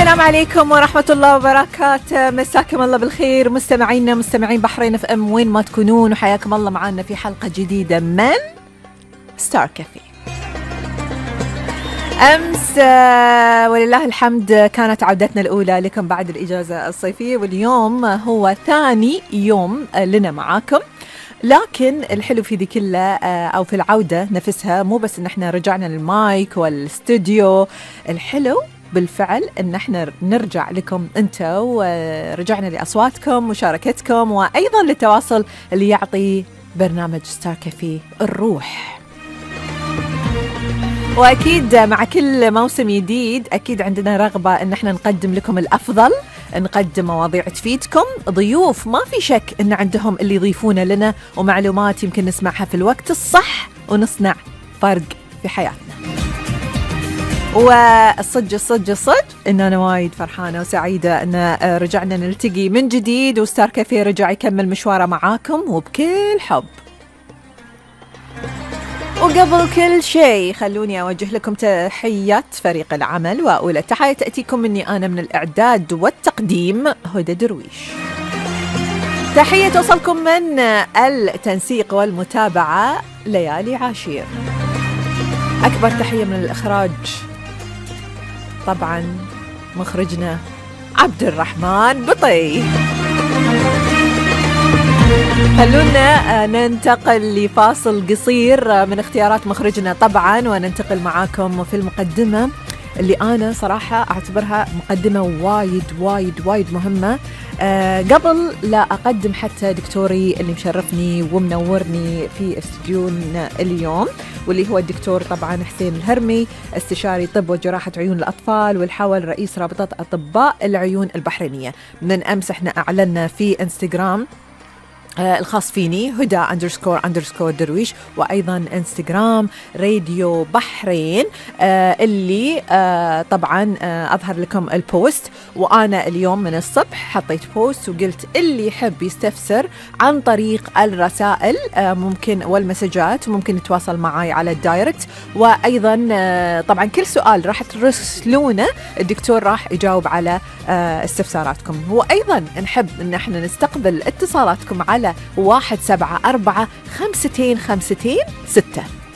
السلام عليكم ورحمة الله وبركاته. مساكم الله بالخير مستمعينا مستمعين بحرين اف ام وين ما تكونون، وحياكم الله معنا في حلقة جديدة من ستار كافي. أمس ولله الحمد كانت عودتنا الأولى لكم بعد الإجازة الصيفية، واليوم هو ثاني يوم لنا معاكم. لكن الحلو في ذي كله أو في العودة نفسها مو بس إن احنا رجعنا للمايك والاستوديو، الحلو بالفعل إن احنا نرجع لكم انتوا ورجعنا لأصواتكم ومشاركتكم، وأيضا للتواصل اللي يعطي برنامج ستار كافي الروح. وأكيد مع كل موسم جديد أكيد عندنا رغبة إن احنا نقدم لكم الأفضل، نقدم مواضيع تفيدكم، ضيوف ما في شك إن عندهم اللي يضيفونه لنا، ومعلومات يمكن نسمعها في الوقت الصح فرق في حياتنا. والصدق إن أنا وايد فرحانة وسعيدة إن رجعنا نلتقي من جديد، وستار كافي رجع يكمل مشواره معاكم وبكل حب. وقبل كل شيء خلوني أوجه لكم تحيات فريق العمل، وأولى تحية تأتيكم مني أنا من الإعداد والتقديم هدى درويش. تحية توصلكم من التنسيق والمتابعة ليالي عاشير. أكبر تحية من الإخراج طبعا مخرجنا عبد الرحمن بطي. خلونا ننتقل لفاصل قصير من اختيارات مخرجنا طبعا، وننتقل معاكم في المقدمة اللي أنا صراحة أعتبرها مقدمة وايد مهمة. قبل لا أقدم حتى دكتوري اللي مشرفني ومنورني في استديونا اليوم، واللي هو الدكتور طبعا حسين الهرمي، استشاري طب وجراحة عيون الأطفال والحول رئيس رابطة أطباء العيون البحرينية. من أمس احنا أعلنا في انستغرام الخاص فيني هدى _ درويش، وأيضا انستغرام راديو بحرين اللي طبعا أظهر لكم البوست. وأنا اليوم من الصبح حطيت بوست وقلت اللي يحب يستفسر عن طريق الرسائل ممكن والمسجات ممكن يتواصل معي على الدايركت، وأيضا طبعا كل سؤال راح ترسلونه الدكتور راح يجاوب على استفساراتكم. وأيضا نحب أن احنا نستقبل اتصالاتكم على 174-5252-6.